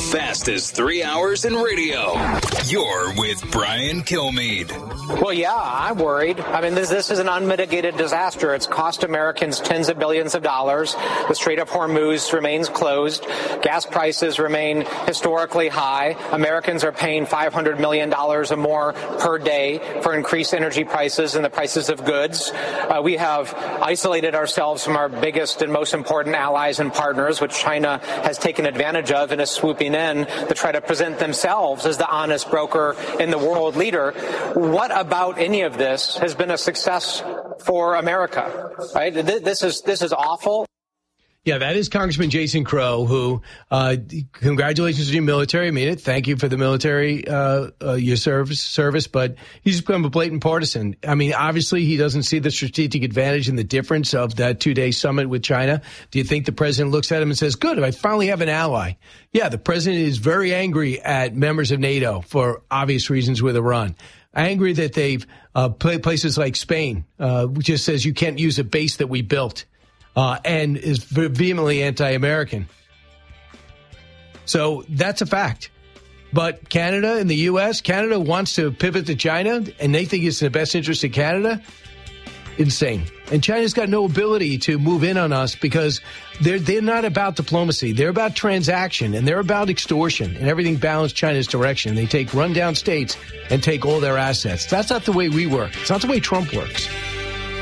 fastest 3 hours in radio. You're with Brian Kilmeade. Well, yeah, I'm worried. I mean, this is an unmitigated disaster. It's cost Americans tens of billions of dollars. The Strait of Hormuz remains closed. Gas prices remain historically high. Americans are paying $500 million or more per day for increased energy prices and the prices of goods. We have isolated ourselves from our biggest and most important allies and partners, which China has taken advantage of and is swooping in to try to present themselves as the honest broker and the world leader. What about any of this has been a success for America, right? This is awful. Yeah, that is Congressman Jason Crow, who, congratulations to your military. I mean it. Thank you for the military, your service, but he's become a blatant partisan. I mean, obviously, he doesn't see the strategic advantage and the difference of that 2-day summit with China. Do you think the president looks at him and says, good, I finally have an ally? Yeah, the president is very angry at members of NATO for obvious reasons with Iran. Angry that they've places like Spain, which just says you can't use a base that we built. And is vehemently anti-American. So that's a fact. But Canada and the U.S., Canada wants to pivot to China, and they think it's in the best interest of Canada. Insane. And China's got no ability to move in on us because they're not about diplomacy. They're about transaction, and they're about extortion, and everything balanced China's direction. They take rundown states and take all their assets. That's not the way we work. It's not the way Trump works.